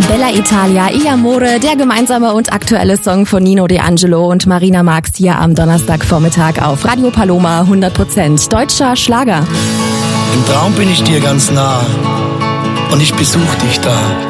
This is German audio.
Bella Italia, I Amore, der gemeinsame und aktuelle Song von Nino D'Angelo und Marina Marx hier am Donnerstagvormittag auf Radio Paloma 100% deutscher Schlager. Im Traum bin ich dir ganz nah und ich besuch dich da.